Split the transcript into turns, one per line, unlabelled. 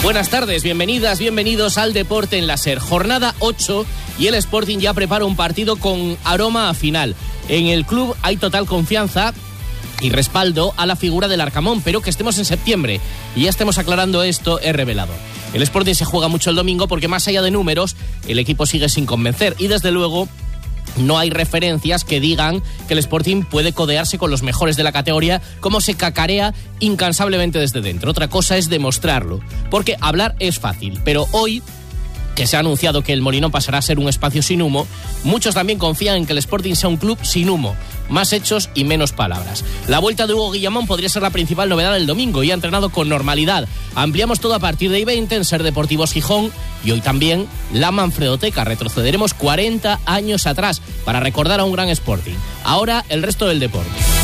Buenas tardes, bienvenidas, bienvenidos al Deporte en la SER. Jornada 8 y el Sporting ya prepara un partido con aroma a final. En el club hay total confianza y respaldo a la figura del Arcamón, pero que estemos en septiembre y ya estemos aclarando esto es revelador. El Sporting se juega mucho el domingo porque más allá de números, el equipo sigue sin convencer y desde luego no hay referencias que digan que el Sporting puede codearse con los mejores de la categoría, como se cacarea incansablemente desde dentro. Otra cosa es demostrarlo, porque hablar es fácil, pero hoy, que se ha anunciado que el Molinón pasará a ser un espacio sin humo, muchos también confían en que el Sporting sea un club sin humo, más hechos y menos palabras. La vuelta de Hugo Guillamón podría ser la principal novedad del domingo y ha entrenado con normalidad. Ampliamos todo a partir de I20 en SER Deportivos Gijón y hoy también la Manfredoteca. Retrocederemos 40 años atrás para recordar a un gran Sporting. Ahora el resto del deporte.